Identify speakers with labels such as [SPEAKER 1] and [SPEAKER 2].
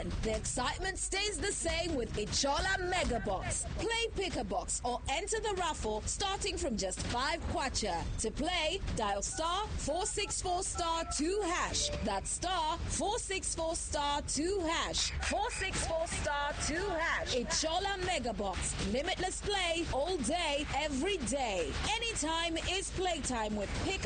[SPEAKER 1] again. The excitement stays the same with Ichola Mega Box. Play Pick a Box or enter the raffle starting from just 5 kwacha. To play, dial star 464 star 2 hash. That's star 464 star 2 hash. 464 star 2 hash. Ichola Mega Box. Limitless play all day, every day. Anytime is playtime with Pick